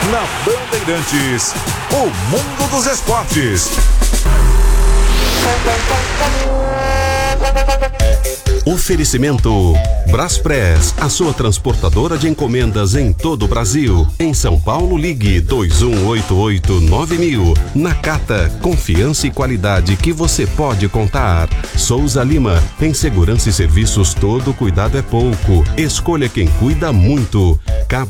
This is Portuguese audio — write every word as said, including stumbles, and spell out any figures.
Na Bandeirantes, o mundo dos esportes. Oferecimento Braspress, a sua transportadora de encomendas em todo o Brasil. Em São Paulo, ligue dois um oito oito nove mil. Nakata, confiança e qualidade que você pode contar. Souza Lima, em segurança e serviços todo cuidado é pouco. Escolha quem cuida muito.